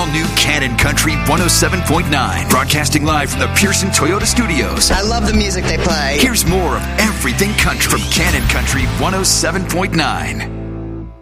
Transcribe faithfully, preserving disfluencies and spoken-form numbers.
all-new Cannon Country one oh seven point nine. Broadcasting live from the Pearson Toyota Studios. I love the music they play. Here's more of everything country from Cannon Country one oh seven point nine.